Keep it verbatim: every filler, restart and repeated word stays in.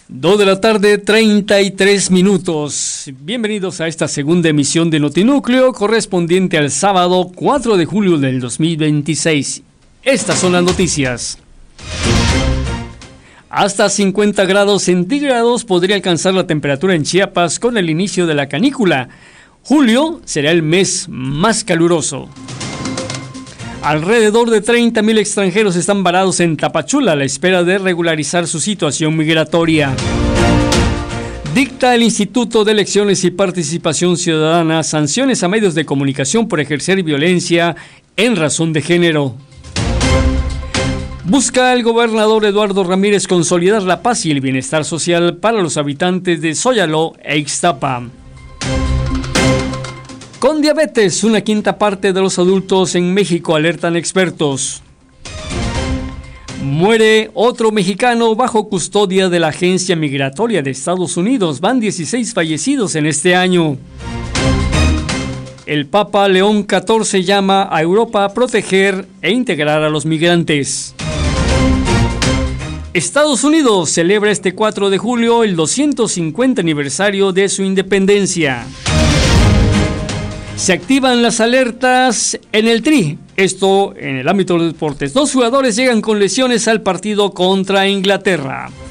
dos de la tarde, treinta y tres minutos. Bienvenidos a esta segunda emisión de Notinúcleo, correspondiente al sábado cuatro de julio del dos mil veintiséis. Estas son las noticias. Hasta cincuenta grados centígrados podría alcanzar la temperatura en Chiapas con el inicio de la canícula. Julio será el mes más caluroso. Alrededor de treinta mil extranjeros están varados en Tapachula a la espera de regularizar su situación migratoria. Dicta el Instituto de Elecciones y Participación Ciudadana sanciones a medios de comunicación por ejercer violencia en razón de género. Busca el gobernador Eduardo Ramírez consolidar la paz y el bienestar social para los habitantes de Zóyalo e Ixtapa. Con diabetes, una quinta parte de los adultos en México, alertan expertos. Muere otro mexicano bajo custodia de la Agencia Migratoria de Estados Unidos. Van dieciséis fallecidos en este año. El Papa León catorce llama a Europa a proteger e integrar a los migrantes. Estados Unidos celebra este cuatro de julio el doscientos cincuenta aniversario de su independencia. Se activan las alertas en el Tri, esto en el ámbito de los deportes. Dos jugadores llegan con lesiones al partido contra Inglaterra.